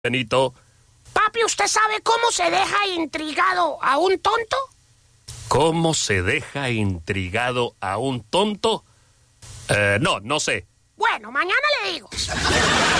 Benito. Papi, ¿usted sabe cómo se deja intrigado a un tonto? ¿Cómo se deja intrigado a un tonto? No sé. Bueno, mañana le digo.